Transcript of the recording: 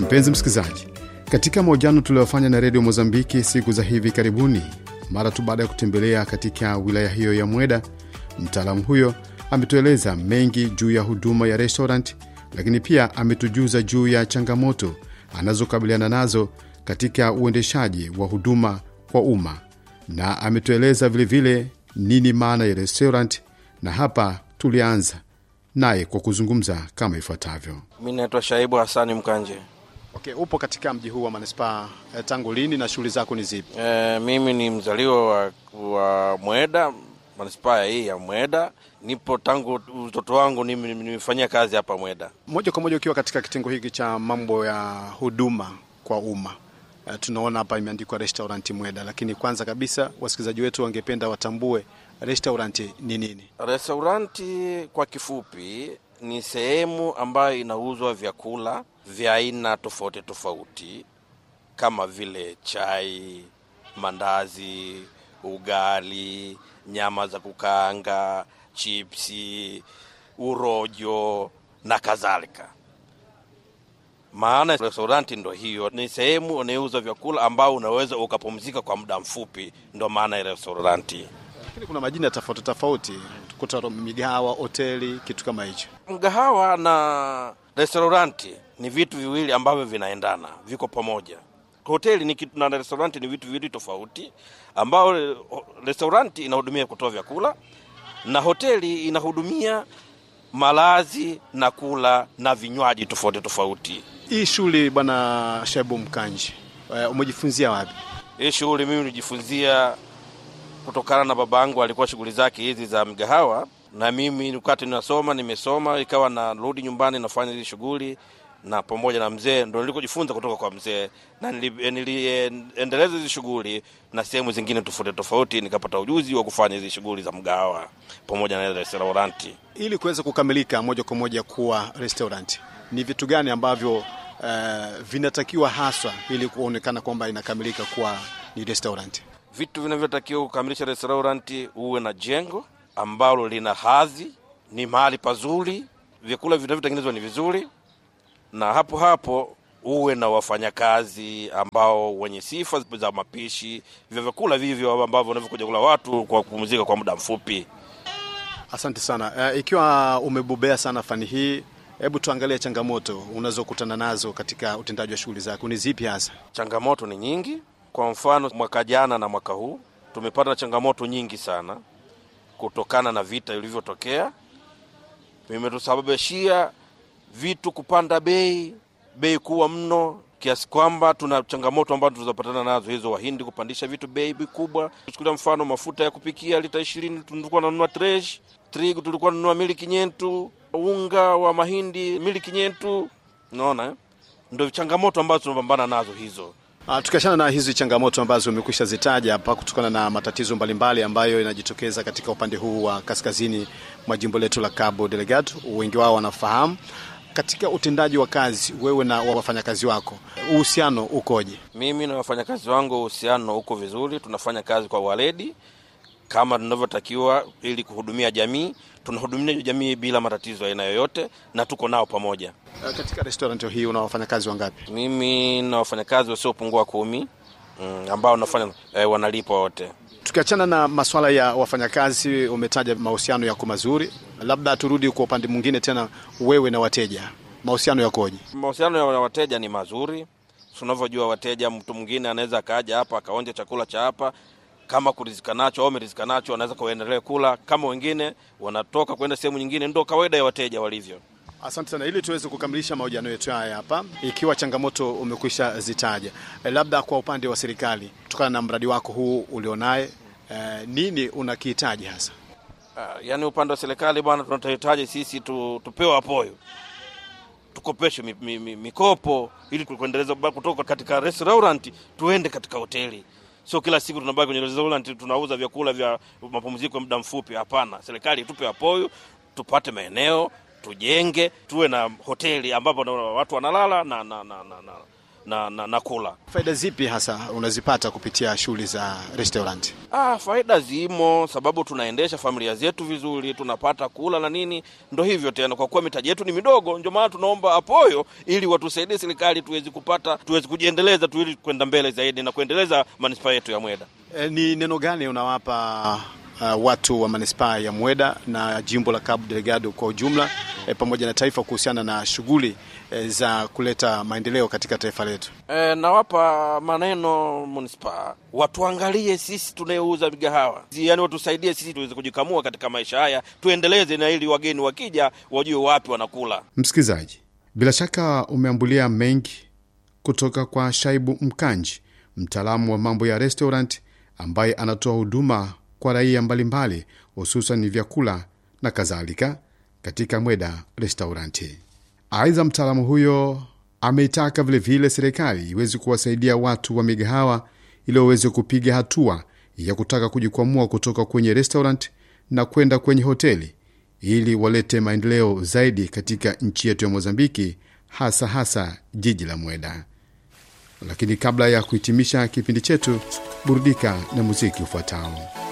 Mpenzi msikilizaji, katika mahojiano tuliyofanya na Radio Mozambiki siku za hivi karibuni, mara tu baada ya kutembelea katika wilaya hiyo ya Mweda, mtaalamu huyo ametueleza mengi juu ya huduma ya restaurant, lakini pia ametujuza juu ya changamoto anazokabiliana nazo katika uendeshaji wa huduma kwa umma, na ametueleza vile vile nini maana ya restaurant. Na hapa tulianza naye kwa kuzungumza kama ifuatavyo. Mimi naitwa Shaibu Hasani Mkanje. Okay, upo katika mji huu wa manispaa tangu lini na shughuli zako ni zipi? Mimi ni mzaliwa wa Mweda, manispaa hii ya Mweda. Nipo tangu utoto wangu nimefanyia kazi hapa Mweda. Moja kwa moja ukiwa katika kitengo hiki cha mambo ya huduma kwa umma. Tunaona hapa imeandikwa restaurant Mweda, lakini kwanza kabisa wasikilizaji wetu wangependa watambue restaurant ni nini? Restaurant kwa kifupi ni sehemu ambayo inauzwa vyakula vya aina tofauti tofauti kama vile chai, mandazi, ugali, nyama za kukaanga, chipsi, urojo na kadhalika. Maana restaurant ndo hiyo, ni sehemu unayouza vyakula ambao unaweza ukapumzika kwa muda mfupi, ndo maana ya restaurant. Lakini kuna majina tofauti tofauti, kutoka migahawa, hoteli, kitu kama hicho. Mgahawa na restaurant ni vitu viwili ambavyo vinaendana, viko pamoja. Hoteli ni kitu na restaurant ni vitu viwili tofauti, ambao restaurant inahudumia kutoa vyakula na hoteli inahudumia malazi na kula na vinywaji tofauti tofauti. Hii shughuli bwana Shaibu Mkanje, umejifunzia wapi? Hii shughuli mimi nilijifunzia kutokana na babangu, alikuwa shughuli zake hizi za mgahawa, na mimi wakati nimesoma ikawa narudi nyumbani nafanya hizi shughuli na pamoja na mzee, ndio nilikojifunza kutoka kwa mzee, na niliendeleza hizi shughuli na sehemu zingine tofauti tofauti, nikapata ujuzi wa kufanya hizi shughuli za mgahawa pamoja na restaurant. Ili kuweza kukamilika moja kwa moja kuwa restaurant, ni vitu gani ambavyo vinatakiwa haswa ili kuonekana kwamba inakamilika kuwa ni restaurant? Vitu vinavyotakiwa kukamilisha restaurant: uwe na jengo ambalo lina hadhi, ni mahali pazuri, vyakula vinavyotengenezwa ni vizuri, na hapo uwe na wafanyakazi ambao wenye sifa za mapishi vya vyakula vivyo ambavyo wanavyokuja kula watu kwa kupumzika kwa muda mfupi. Asante sana. Ikiwa umebobea sana fani hii, hebu tuangalie changamoto unazokutana nazo katika utendaji wa shughuli zako. Ni zipi hasa? Changamoto ni nyingi. Kwa mfano, mwaka jana na mwaka huu tumepata changamoto nyingi sana kutokana na vita vilivyotokea. Vimetusababishia vitu kupanda bei kuwa mno, kiasi kwamba tuna changamoto ambazo tunazopatana nazo hizo, Wahindi kupandisha vitu bei kubwa. Tuchukulia mfano, mafuta ya kupikia lita 20 tulikuwa tunanunua trash, trigo tulikuwa tunanunua miliki 500, unga wa mahindi miliki 500. Unaona, ndio changamoto ambazo tunapambana nazo hizo. Tukashana na hizi changamoto ambazo umekwisha zitaja hapa, kutokana na matatizo mbalimbali ambayo yanajitokeza katika upande huu wa kaskazini mwa jimbo letu la Cabo Delgado, wengi wao wanafahamu. Katika utendaji wa kazi, wewe na wafanyakazi wako, uhusiano ukoje? Mimi na wafanyakazi wangu uhusiano uko vizuri, tunafanya kazi kwa weledi kama tunavyotakiwa ili kuhudumia jamii. Tunahudumia jamii bila matatizo aina yoyote na tuko nao pamoja. Katika restaurant hii una wafanyakazi wangapi? Mimi na wafanyakazi wasiopungua 10 ambao nafanya wanalipwa wote. Tukiachana na masuala ya wafanyakazi, umetaja mahusiano yako mazuri. Labda turudi kwa upande mwingine tena, wewe na wateja, mahusiano yakoje? Mahusiano ya wateja ni mazuri. Tunavyojua wateja, mtu mwingine anaweza kaja hapa akaonja chakula cha hapa, kama kurizika nacho au amerizika nacho anaweza kuendelea kula, kama wengine wanatoka kwenda sehemu nyingine. Ndio kawaida ya wateja walivyo. Asante sana. Ili tuweze kukamilisha mahojiano yetu haya hapa, ikiwa changamoto umekwisha zitaja, labda kwa upande wa serikali, kutokana na mradi wako huu ulionaye, nini unakihitaji hasa? Yaani upande wa serikali bwana, tunahitaji sisi tupewe apoyo, tukopeshe mikopo ili kuendeleza kutoka katika restaurant tuende katika hoteli. Sio kila siku tunabaki kwenye restaurant tunauza vyakula vya mapumziko muda mfupi. Hapana, serikali tupe apoyo, tupate maeneo, tujenge, tuwe na hoteli ambapo watu wanalala na na kula. Faida zipi hasa unazipata kupitia shughuli za restaurant? Faida zimo, sababu tunaendesha familia zetu vizuri, tunapata kula na nini. Ndo hivyo tena, kwa kuwa mitaji yetu ni midogo, ndio maana tunaomba apoyo ili watusaidie serikali tuweze kujiendeleza, tuweze kwenda mbele zaidi na kuendeleza manispaa yetu ya Mweda. Ni neno gani unawapa watu wa manispaa ya Mweda na jimbo la Cabo Delgado kwa ujumla, pamoja na taifa kuhusiana na shughuli za kuleta maendeleo katika taifa letu? Nawapa maneno manispaa, watuangalie sisi tunayeuza migahawa, yaani watusaidie sisi tuweze kujikamua katika maisha haya, tuendeleze na ili wageni wakija wajue wapi wanakula. Msikizaji, bila shaka umeambulia mengi kutoka kwa Shaibu Mkanji, mtaalamu wa mambo ya restaurant ambaye anatoa huduma kwa raia mbalimbali, hususan vyakula na kadhalika katika Mweda restauranti. Aidha, mtaalamu huyo ameitaka vile serikali iweze kuwasaidia watu wa migahawa ili waweze kupiga hatua ya kutaka kujikwamua kutoka kwenye restaurant na kwenda kwenye hoteli ili walete maendeleo zaidi katika nchi yetu ya Mozambiki, hasa jiji la Mweda. Lakini kabla ya kuhitimisha kipindi chetu, burudika na muziki ufuatao.